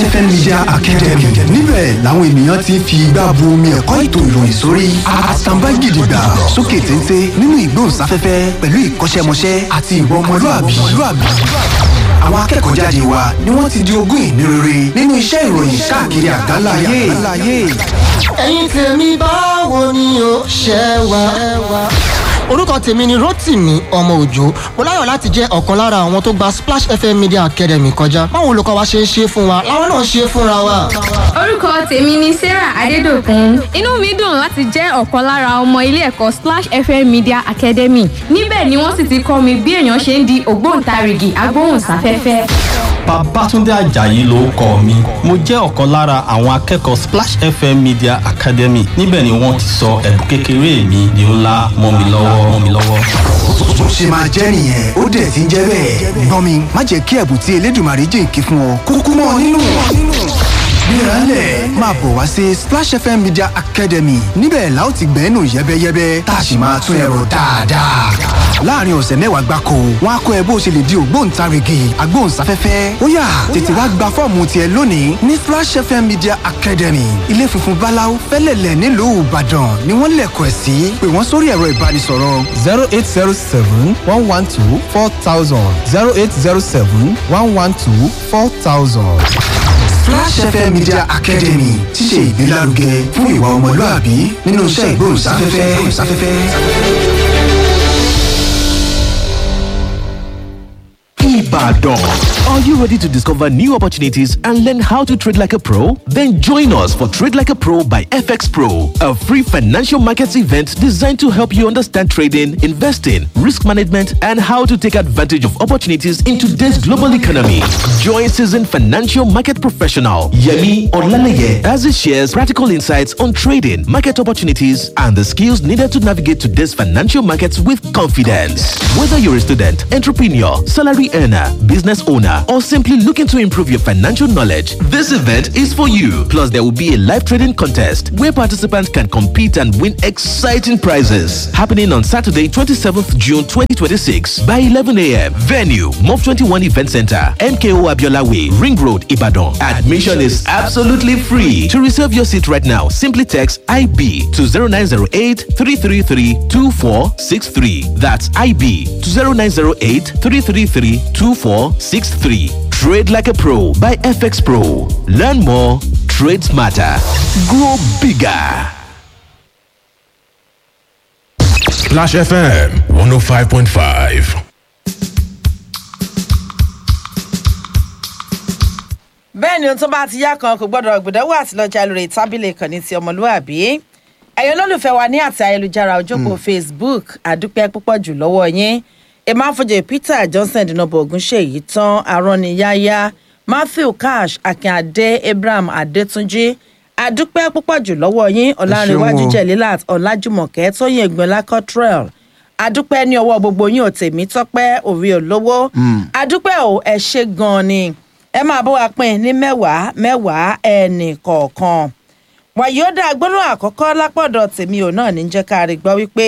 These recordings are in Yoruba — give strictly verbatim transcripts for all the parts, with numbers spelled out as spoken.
F M Media Academy. Níbẹ̀ làwọn ènìyàn ti fi igbá bu omi ẹ̀kọ́ ètò ìròyìn sórí àtàǹbá gidigba sókè téńté nínú ìgbóhùnsáfẹ́fẹ́ pẹ̀lú ìkọ́ṣẹ́mọṣẹ́ àti ìwà ọmọlúàbí. Àwọn akẹ́kọ̀ọ́ jáde wa ni wọ́n ti di ogún ìní rere nínú iṣẹ́ ìròyìn káàkiri àgbáláyé. Ẹ̀yin tèmi báwo ni o ṣe wà? Orúkọ tèmi ni Rótìmí ọmọ Òjó. Mo láyọ̀ láti jẹ́ ọ̀kan lára àwọn tó gba Splash F M Media Academy kọjá. Báwo olùkọ́ wa ṣe ń ṣe fún wa làwọn náà ṣe fúnra wa. Orúkọ tèmi ni Sarah Adédòkun. Inú mi dùn láti jẹ́ ọ̀kan lára ọmọ ilé ẹ̀kọ́ Splash F M Media Academy. Níbẹ̀ ni wọ́n sì ti kọ́ mi bí èèyàn ṣe ń di ògbóǹtarìgì agbóhùnsáfẹ́fẹ́. Babátúndé Àjàyí lórúkọ mi. Mo jẹ́ ọ̀kan lára àwọn akẹ́kọ̀ọ́ Splash F M Media Academy. Níbẹ̀ ni wọ́n ti sọ ẹ̀bùn kékeré mi di ńlá mọ́ mi lọ́wọ́ mọ́ mi lọ́wọ́. Bó ṣe máa jẹ́ nìyẹn ó dẹ̀ ti ń jẹ́ bẹ́ẹ̀. Gbọ́n mi má jẹ́ kí ẹ̀bùn tí Elédùmarè jìnkí fún ọ kúkú mọ́ ọ nínú. Gbérańlẹ̀ máa bọ̀ wá sí Splash F M Media Academy. Níbẹ̀ la ó ti gbẹ́nu yẹ́bẹ́yẹ́bẹ́ tá a sì máa tún ẹ̀rọ dáadáa. Láàárín ọ̀sẹ̀ mẹ́wàá gbáko, wọ́n á kọ́ ẹ bó ṣe lè di ògbóǹtarìgì agbóhùnsáfẹ́fẹ́. Ó yá tètè wá gba fọ́ọ̀mù tiẹ̀ lónìí ní Splash F M Media Academy. Ilé funfun báláú fẹ́lẹ̀lẹ̀ nílùú Ìbàdàn ni wọ́n lẹ̀kọ̀ ẹ̀ sí. Pè wọ́n sórí ẹ̀rọ ìbánisọ̀rọ̀ zero eight zero seven one one two four thousand zero eight zero seven one one two four thousand. Splash F M Media Academy ti ṣe ìgbélárugẹ fún ìwà ọmọlúàbí nínú iṣẹ́ ìgbóhùnsáfẹ́fẹ́. Ibadan. Are you ready to discover new opportunities and learn how to trade like a pro? Then join us for Trade Like a Pro by F X Pro, a free financial markets event designed to help you understand trading, investing, risk management, and how to take advantage of opportunities in today's global economy. Join seasoned financial market professional Yemi Olaleye as he shares practical insights on trading, market opportunities, and the skills needed to navigate today's financial markets with confidence. Whether you're a student, entrepreneur, salary earner, business owner, or simply looking to improve your financial knowledge, this event is for you. Plus, there will be a live trading contest where participants can compete and win exciting prizes. Happening on Saturday, twenty-seventh June twenty twenty-six by eleven a.m. Venue, M O V twenty-one Event Center, M K O Abiola Way, Ring Road, Ibadan. Admission is absolutely free. To reserve your seat right now, simply text I B to zero nine zero eight, three three three, two four six three. That's I B to zero nine zero eight, three three three, two four six three. Trade Like a Pro by F X Pro. Learn more, trade smarter, grow bigger. Splash F M one oh five point five. Bẹ́ẹ̀ ni ohun tó bá ti yá kan kò gbọ́dọ̀ gbọ́dọ̀wọ́ àti lọ́jà lórí tábìlì ìkànnì ti ọmọlúwàbí. Ẹ̀yin olólùfẹ́ wa ní àti ayélujára ojókòó Facebook àdúpẹ́ púpọ̀ jù lọ́wọ́ yín. Emafojè Peter Johnson Dinobo Ogunṣeyi tán Arọ́niyáyá Matthew Cash Akínadé Abraham Adétúnjí àdúpẹ́ púpọ̀ jù lọ́wọ́ yín Ọlárẹ̀wájú Jẹ̀lílát Ọlájùmọ̀kẹ́ Tóyìn Ẹ̀gbọ́nlá Cottrell àdúpẹ́ ní ọwọ́ gbogbo yín òtèmí tọ́pẹ́ òrí olówó àdúpẹ́ ò ẹ ṣé gan ni ẹ máa bọ́ wa pín ní mẹ́wàá mẹ́wàá ẹnì kọ̀ọ̀kan wàyíọ́dà gbólóhùn àkọ́kọ́ lápọ̀dọ̀ tèmi ò náà ní jẹ́ ká rí gbọ́ wípé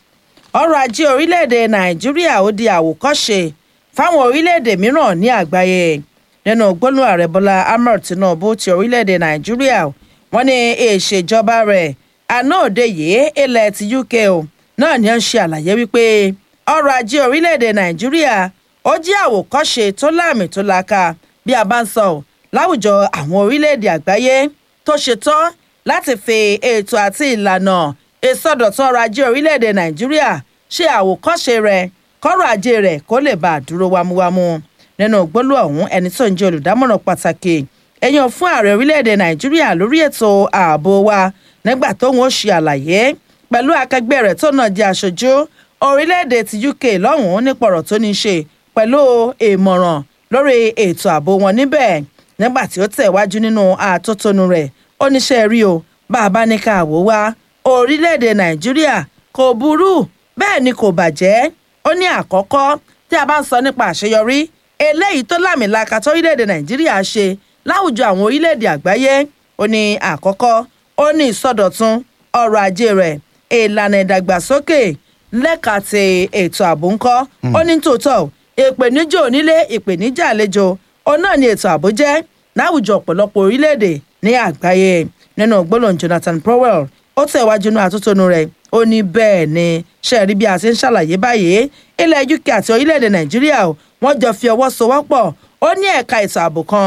ọrọ̀ ajé orílẹ̀-èdè Nàìjíríà ó di àwòkọ́ṣe fáwọn orílẹ̀-èdè mìíràn ní àgbáyé nínú gbólóhùn ààrẹ Bọ́lá Ahmed Tinubu ti orílẹ̀-èdè Nàìjíríà wọ́n ní ìṣèjọba rẹ̀ àná òde yìí ilẹ̀ ti U K o náà ni ó ń ṣe àlàyé wípé ọrọ̀ ajé orílẹ̀-èdè Nàìjíríà ó jẹ́ àwòkọ́ṣe tó láàmì tó laka bí a bá ń sọ láwùjọ àwọn orílẹ̀-èdè àgbáyé tó ṣetán láti fi ètò àti ìlànà ìsọdọ̀tun ọrọ̀ ajé orílẹ̀-èdè Nàìjíríà ṣe àwòkọ́ṣe rẹ̀ kọ́rọ̀ ajé rẹ̀ kó lè bá a dúró wámúwámú nínú gbólóhùn ọ̀hún ẹni tó ń jẹ́ olùdámọ̀ràn pàtàkì ẹ̀yàn fún ààrẹ orílẹ̀-èdè Nàìjíríà lórí ètò ààbò wa nígbà tóun ó ṣe àlàyé pẹ̀lú akẹgbẹ́ rẹ̀ tó náà jẹ́ aṣojú orílẹ̀-èdè ti U K lọ́hùn-ún nípa ọ̀rọ̀ tó ní í ṣe pẹ̀lú ìmọ̀ràn lórí ètò ààbò wọn níbẹ̀ nígbà tí ó tẹ̀wájú nínú àtótónu rẹ̀ ó níṣẹ́ rí o bá a bá ní ká wò wá orílẹ̀-èdè Nàìjíríà kò burú bẹ́ẹ̀ ni kò bàjẹ́ ó ní àkọ́kọ́ tí a bá ń sọ nípa àṣeyọrí eléyìí tó lámìlaka tó orílẹ̀-èdè Nàìjíríà ṣe láwùjọ àwọn orílẹ̀-èdè àgbáyé ó ní àkọ́kọ́ ó ní ìsọdọ̀tun ọrọ̀ ajé rẹ̀ ìlànà ìdàgbàsókè lẹ́ka ti ètò ààbò ńkọ́ ó ní tòótọ́ ìpèníjà onílé ìpèníjà àlejò òun náà ni ètò ààbò jẹ́ láwùjọ ọ̀pọ̀lọpọ̀ orílẹ̀-èdè ní àgbáyé. Nínú gbólóhùn Jonathan Powell ó tẹ̀wájú inú àtúntónú rẹ̀ ó ní bẹ́ẹ̀ ni ṣe rí bí a ṣe ń ṣàlàyé báyìí ilẹ̀ U K àti orílẹ̀-èdè Nàìjíríà wọ́n jọ fi ọwọ́ sowọ́pọ̀ ó ní ẹ̀ka ètò ààbò kan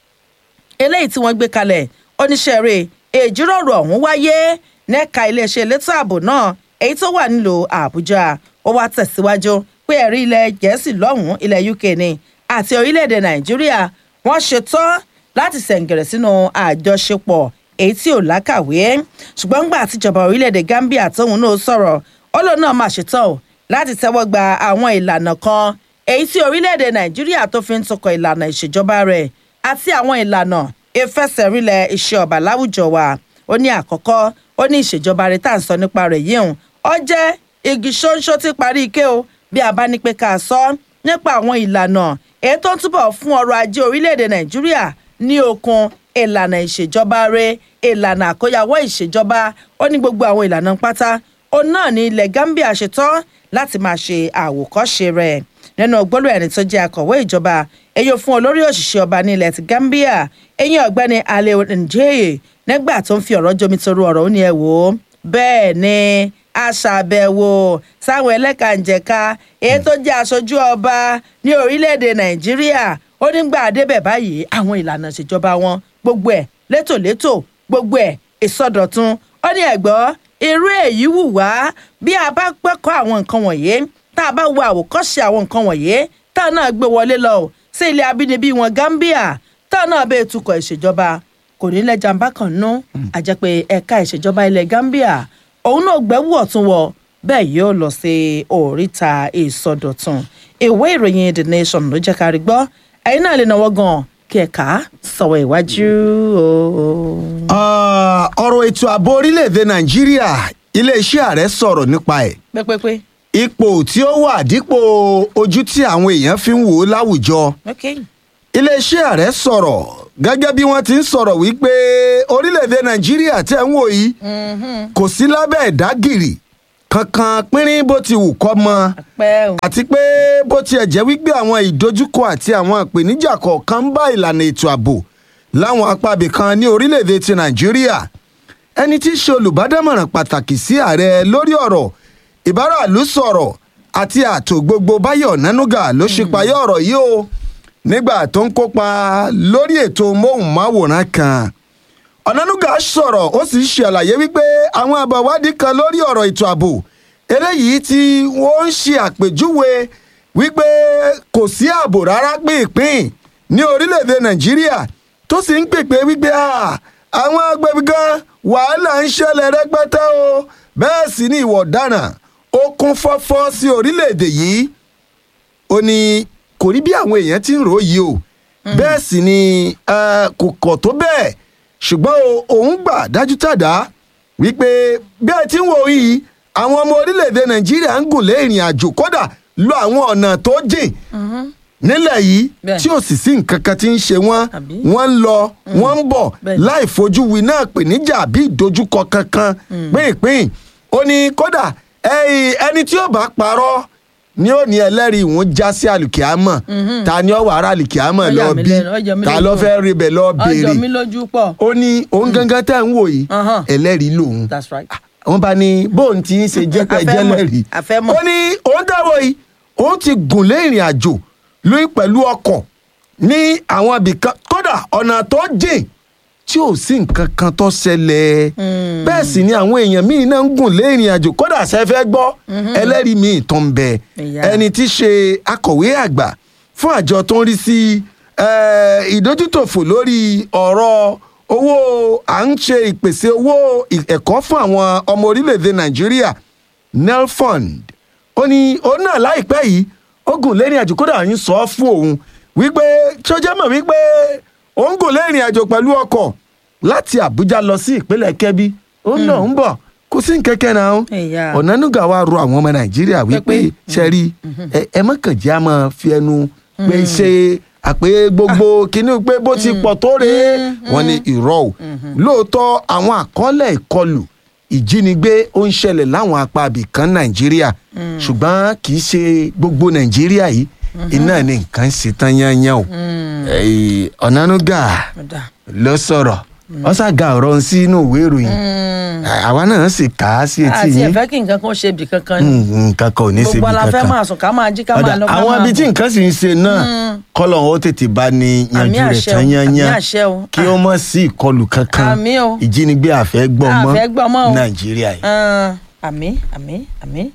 eléyìí tí wọ́n gbé kalẹ̀ ó ní ṣe rí ìjíròrò ọ̀hún wáyé nẹ́ka iléeṣẹ́ elétò ààbò náà èyí tó wà nílùú Àbújá. Ó wá tẹ̀síwájú pé ẹ̀rí ilẹ̀ Gẹ̀ẹ́sì lọ́hùn-ún ilẹ̀ U K ni àti orílẹ̀-èdè Nàìjíríà wọ́n ṣetán láti sẹ̀ǹgẹ̀rẹ̀ sínú àjọṣepọ̀ èyí tí ò lákàwé. Ṣùgbọ́n gbà tíjọba orílẹ̀-èdè Gambia tóun náà sọ̀rọ̀ ó lóun náà máa ṣetán o láti tẹ́wọ́ gba àwọn ìlànà kan èyí tí orílẹ̀-èdè Nàìjíríà tó fi ń tukọ̀ ìlànà ìṣèjọba rẹ̀ àti àwọn ìlànà ìfẹsẹ̀rinlẹ̀ iṣẹ́ ọba láwùjọ wa. Ó ní àkọ́kọ́ ó ní ìṣèjọba rẹ̀ tá à ń sọ nípa rẹ̀ yìí hùn ó jẹ́ igi ṣóńṣó tí parí ike o bí a bá ní pé ká sọ nípa àwọn ìlànà èyí tó ń túbọ̀ fún ọrọ̀ ajé orílẹ̀-èdè Nàìjíríà ní okun ìlànà ìṣèjọba rẹ̀ ìlànà àkóyawọ́ ìṣèjọba. Ó ní gbogbo àwọn ìlànà pátá ó náà ní ilẹ̀ Gambia ṣetán láti máa ṣe àwòkọ́ṣe rẹ̀. Nínú gbólóhùn ẹni tó jẹ́ akọ̀wé ìjọba èyí fún olórí òṣìṣẹ́ ọba ní ilẹ̀ ti Gambia eyín ọ̀gbẹ́ni Aliu Njeye nígbà tó ń fi ọ̀rọ̀ jomitoro ọ̀rọ̀ ó ní ẹ wò ó bẹ́ẹ̀ ni aṣàbẹ̀wò sáwọn ẹlẹ́kànjẹ̀ka èyí tó jẹ́ aṣojú ọba ní orílẹ̀-èdè Nàìjíríà. Ó nígbà débẹ̀ báyìí àwọn ìlànà ìṣèjọba wọn gbogbo ẹ̀ létòlétò gbogbo ẹ̀ ìsọdọ̀tun. Ó ní ẹ̀gbọ́ irú èyí wù wá bí a bá gbẹ́kọ̀ àwọn nǹkan wọ̀nyí tá a bá wo àwòkọ́ṣe àwọn nǹkan wọ̀nyí tá a náà gbé wọlé lọ sí ilé abínibí wọn Gambia tá a náà bẹ́ẹ̀ tukọ̀ ìṣèjọba kò ní lẹ́jà ń bá kàn nú àjẹpẹ́ ẹ̀ka ìṣèjọba ilẹ̀ Gambia òun náà gbẹ́wò ọ̀tún wọ bẹ́ẹ̀ yóò lọ sí oríta ìsọdọ̀tun. Ìwé ìròyìn The Nation ló jẹ́ ká rí gbọ́ ẹ̀yin náà lè náwó gan kí ẹ̀ka sọ̀rọ̀ ìwájú. ọ̀rọ̀ ètò ààbò orílẹ̀-èdè Nàìjíríà iléeṣẹ́ ààrẹ sọ̀rọ̀ nípa ẹ̀. pẹ́pẹ́pẹ́. ipò tí ó wà dípò ojú tí àwọn èèyàn fi ń wò ó láwùjọ. iléeṣẹ́ ààrẹ sọ̀rọ̀ gẹ́gẹ́ bí wọ́n ti ń sọ̀rọ̀ wípé orílẹ̀-èdè Nàìjíríà tẹ̀ ń wò yìí kò sí lábẹ́ ìdágìrì kankan pínrín bó ti wù kọ́ mọ́ àti pé bó tiẹ̀ jẹ́ wípé àwọn ìdojúkọ àti àwọn ìpèníjà kọ̀ọ̀kan ń bá ìlànà ètò ààbò láwọn apábì kan ní orílẹ̀-èdè ti Nàìjíríà. Ẹni tí í ṣe olùbádámọ̀ràn pàtàkì sí ààrẹ lórí ọ̀rọ̀ ìbáraàlú sọ̀rọ̀ àti ààtò gbogbo Báyọ̀ Ọ̀nánúgà ló ṣe payá ọ̀rọ̀ yìí o nígbà tó ń kópa lórí ètò móhùnmáwòrán kan. Ọ̀nánúgà sọ̀rọ̀ ó sì ṣe àlàyé wípé àwọn àbọ̀wádìí kan lórí ọ̀rọ̀ ètò ààbò eléyìí tí wọ́n ń ṣe àpèjúwe wípé kò sí ààbò rárá pínpín ní orílẹ̀-èdè Nàìjíríà tó sì ń pèpè wípé àwọn agbègbè gan wàhálà ń ṣẹlẹ̀ rẹpẹtẹ o bẹ́ẹ̀ sì ni ìwà ọ̀daràn ó kún fọ́fọ́ sí orílẹ̀-èdè yìí. Ó ní kò rí bí àwọn èèyàn ti ń rò yìí o bẹ́ẹ̀ sì ni kò kọ̀ tó bẹ́ẹ̀ ṣùgbọ́n òun gbà dájú tàdá wípé bí ẹ ti ń wò yìí àwọn ọmọ orílẹ̀-èdè Nàìjíríà ń gùn lé ìrìn àjò kódà lọ àwọn ọ̀nà tó jìn nílẹ̀ yìí tí ò sì sí nǹkan kan tí ń ṣe wọ́n wọ́n ń lọ wọ́n ń bọ̀ láì fojú wi náà pèníjà bí ìdojúkọ kankan pínpín. Ó ní kódà ẹni tí ó bá parọ́ ni ó ní ẹlẹ́rìí ìwọ̀n já sí àlùkìámọ̀ ta ni ó wà ará àlùkìámọ̀ lọ bí ta ló fẹ́ rí bẹ̀ lọ béèrè. Ó ní òun gangan tẹ̀ ń wò yìí ẹlẹ́rìí lòun wọ́n bá ní bóun ti ń ṣe jẹ́pẹ́ jẹ́lẹ́rìí. Ó ní òun dáwọ́ yìí òun ti gùn lé ìrìn àjò lóyún pẹ̀lú ọkọ̀ ní àwọn ibìkan kódà ọ̀nà tó jìn tí ò sí nǹkan kan tó ṣẹlẹ̀. Bẹ́ẹ̀ sì ni àwọn èèyàn míì náà ń gùn lé ìrìn àjò kódà ṣẹ́fẹ́ gbọ́ ẹlẹ́rìí míì tó ń bẹ. Ẹni tí í ṣe akọ̀wé àgbà fún àjọ tó ń rí sí ìdójútòfò lórí ọ̀rọ̀ owó à ń ṣe ìpèsè owó ẹ̀kọ́ fún àwọn ọmọ orílẹ̀-èdè Nàìjíríà Nelfund ó ní òun náà láìpẹ́ yìí ó gùn lérìn àjò kódà ń sọ fún òun wípé ṣọjá mọ̀ wípé òun gùn lérìn àjò pẹ̀lú ọkọ̀ láti Àbújá lọ sí ìpínlẹ̀ Kẹ́bí òun náà ń bọ̀ kò sí nkẹ́kẹ́ náà Ọ̀nánúgà wa rọ àwọn ọmọ Nàìjíríà wípé ṣẹ́rí ẹ mọ̀kànjẹ́ a máa fi ẹnu pé ṣe àpé gbogbo kínní pé bó ti pọ̀ tó rèé wọ́n ní irọ́ o lóòótọ́ àwọn àkọọ́lẹ̀ ìkọlù ìjínigbé ó ń ṣẹlẹ̀ láwọn apá ibì kan Nàìjíríà ṣùgbọ́n kì í ṣe gbogbo Nàìjíríà yìí iná ní nǹkan ṣe tán yányán o Ọ̀nànúgà ló sọ̀rọ̀ ọ̀ṣàgà ọ̀rọ̀ sínú ìwé ìròyìn àwa náà sì kà á sí etí yín àti ẹ̀fẹ́ kí nǹkan kan ṣe ibì kankan ni nǹkan kan ò ní ṣe ibì kankan gbogbo la fẹ́ máa sùn ká máa jí ká máa lọ ká máa àwọn ibi tí nǹkan sì ń ṣe náà kọ́lọ̀ ó tètè bá ní yanjú rẹ̀ tán yányán kí ó mọ̀ sí ìkọlù kankan ìjínigbé àfẹ́ gbọ́ mọ́ Nàìjíríà yìí. àmín àmín àmín.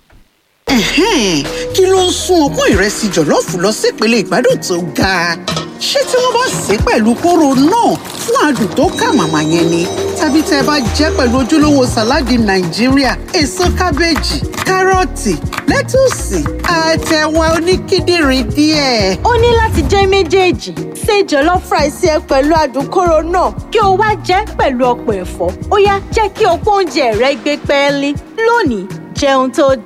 kí ló ń sún ọpọ́n ìrẹsì jọ̀lọ́ọ̀fù lọ sípele ìgbádùn tó ga ṣé tí wọ́n bá sè é pẹ̀lú kóró náà fún adùn tó kà màmá yẹn ni tàbí tẹ́ ẹ bá jẹ́ pẹ̀lú ojúlówó sàláàdì Nàìjíríà èso kábéèjì kárọ̀tì lẹ́tùsì àtẹ̀wà oníkíndìnrín díẹ̀. ó ní láti jẹ́ méjèèjì ṣe jollof rice ẹ pẹ̀lú adùn kóró náà kí o wá jẹ́ pẹ̀lú ọ̀pọ̀ ẹ̀fọ́ ó yá jẹ́ kí ọ̀pọ̀ oúnjẹ rẹ gbé pẹ́ẹ́lí lónìí jẹun tó